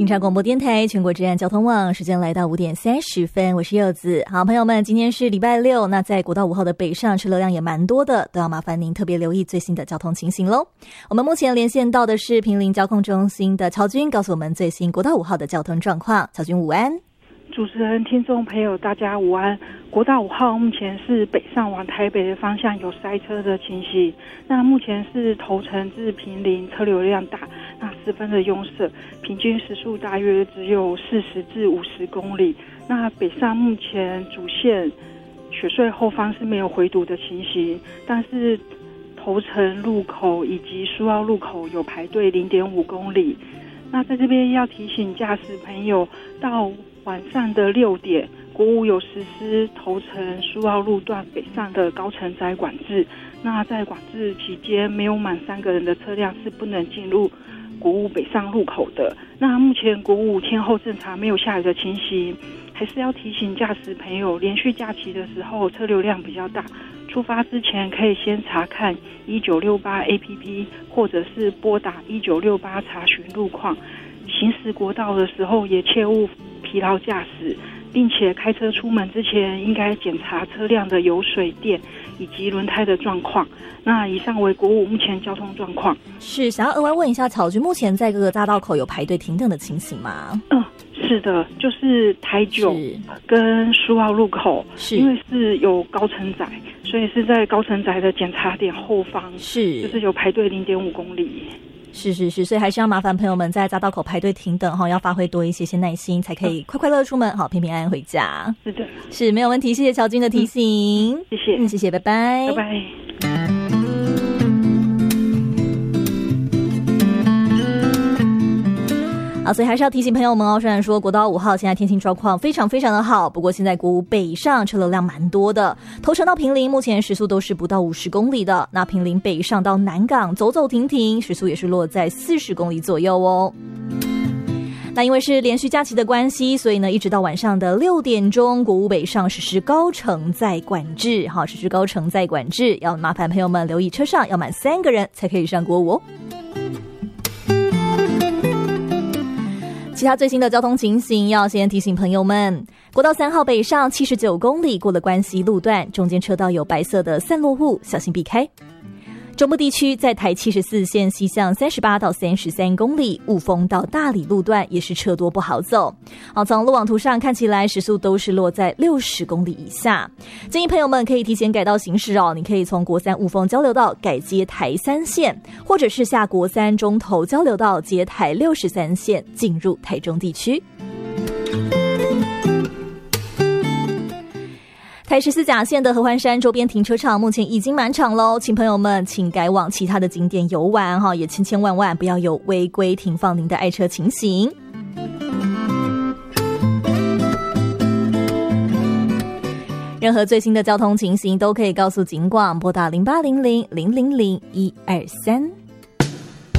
查广播电台全国治安交通网，时间来到5点30分，我是柚子。好，朋友们，今天是礼拜六，那在国道5号的北上车流量也蛮多的，都要麻烦您特别留意最新的交通情形咯。我们目前连线到的是坪林交控中心的乔军，告诉我们最新国道5号的交通状况。乔军午安。 主持人、听众朋友，大家午安。国道5号目前是北上往台北的方向有塞车的情形，那目前是头城至坪林车流量大，那十分的拥塞，平均时速大约只有40至50公里。那北上目前主线雪隧后方是没有回堵的情形，但是头城路口以及苏澳路口有排队0.5公里。那在这边要提醒驾驶朋友，到晚上的6点，国五有实施头城苏澳路段北上的高承载管制。那在管制期间，没有满3个人的车辆是不能进入国五北上路口的。那目前国五天后正常，没有下雨的情形，还是要提醒驾驶朋友，连续假期的时候车流量比较大，出发之前可以先查看1968 APP， 或者是拨打1968查询路况。行驶国道的时候也切勿疲劳驾驶，并且开车出门之前应该检查车辆的油水电以及轮胎的状况。那以上为国五目前交通状况。 是想要额外问一下乔军，目前在各个匝道口有排队停等的情形吗？ 是的，就是台九跟苏澳路口，因为是有高承载，所以是在高承载的检查点后方，就是有排队0.5公里。 是，所以还是要麻烦朋友们在匝道口排队停等哈，要发挥多一些耐心，才可以快快乐乐出门，好平平安安回家。 是的， 是没有问题，谢谢乔军的提醒， 谢谢， 谢谢，拜拜， 拜拜。 好，所以还是要提醒朋友们哦，虽然说国道5号现在天气状况非常非常的好，不过现在国五北上车流量蛮多的，头城到坪林目前时速都是不到50公里的，那坪林北上到南港走走停停，时速也是落在40公里左右哦。那因为是连续假期的关系，所以呢一直到晚上的6点钟，国五北上实施高承载管制，好，实施高承载管制，要麻烦朋友们留意车上要满3个人才可以上国五哦。其他最新的交通情形要先提醒朋友们，国道3号北上79公里过了关西路段，中间车道有白色的散落物，小心避开。中部地区在台74线西向38到33公里，雾峰到大理路段也是车多不好走。好，从路网图上看起来时速都是落在60公里以下，建议朋友们可以提前改道行驶哦。你可以从国3雾峰交流道改接台3线，或者是下国3中投交流道接台63线进入台中地区。台14甲线的合欢山周边停车场目前已经满场咯，请朋友们请改往其他的景点游玩哈，也千万不要有违规停放您的爱车情形。任何最新的交通情形都可以告诉警广，拨打0800 000 123。